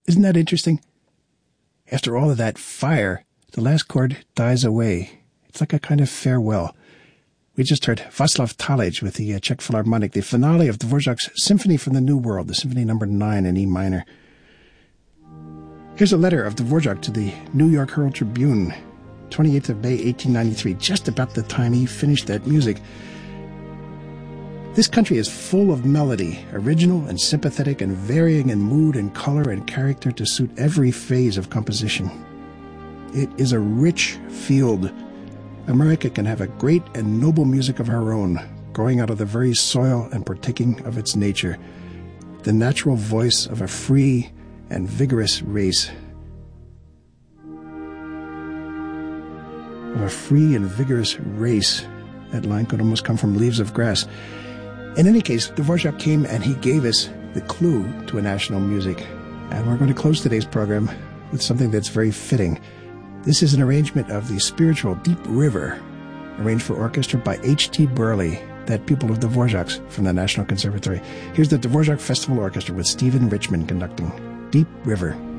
Isn't that interesting? After all of that fire, the last chord dies away. It's like a kind of farewell. We just heard Václav Talich with the Czech Philharmonic, the finale of Dvorak's Symphony from the New World, the Symphony number 9 in E minor. Here's a letter of Dvorak to the New York Herald Tribune, 28th of May, 1893, just about the time he finished that music. This country is full of melody, original and sympathetic and varying in mood and color and character to suit every phase of composition. It is a rich field. America can have a great and noble music of her own, growing out of the very soil and partaking of its nature, the natural voice of a free and vigorous race. Of a free and vigorous race. That line could almost come from Leaves of Grass. In any case, Dvorak came and he gave us the clue to a national music. And we're going to close today's program with something that's very fitting. This is an arrangement of the spiritual Deep River, arranged for orchestra by H.T. Burley, that pupil of Dvorak's from the National Conservatory. Here's the Dvorak Festival Orchestra with Stephen Richman conducting Deep River.